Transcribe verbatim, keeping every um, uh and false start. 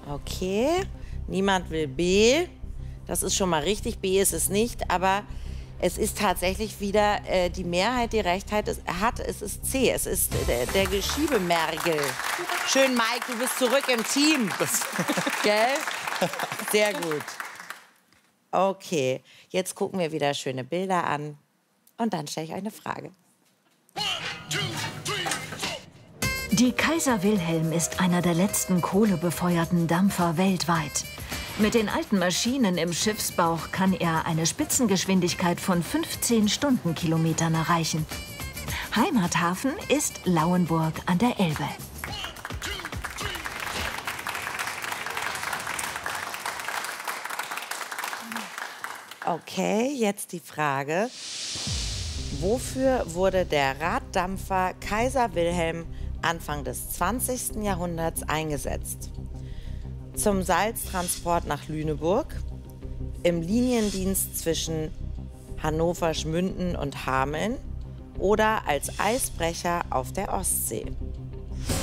Okay, niemand will B. Das ist schon mal richtig. B ist es nicht, aber es ist tatsächlich wieder äh, die Mehrheit, die Recht hat. Es, hat. Es ist C. Es ist der, der Geschiebemergel. Schön, Mike, du bist zurück im Team. Gell? Sehr gut. Okay, jetzt gucken wir wieder schöne Bilder an. Und dann stelle ich euch eine Frage. Die Kaiser Wilhelm ist einer der letzten kohlebefeuerten Dampfer weltweit. Mit den alten Maschinen im Schiffsbauch kann er eine Spitzengeschwindigkeit von fünfzehn Stundenkilometern erreichen. Heimathafen ist Lauenburg an der Elbe. Okay, jetzt die Frage. Wofür wurde der Raddampfer Kaiser Wilhelm Anfang des zwanzigsten Jahrhunderts eingesetzt? Zum Salztransport nach Lüneburg, im Liniendienst zwischen Hannover, Schmünden und Hameln oder als Eisbrecher auf der Ostsee?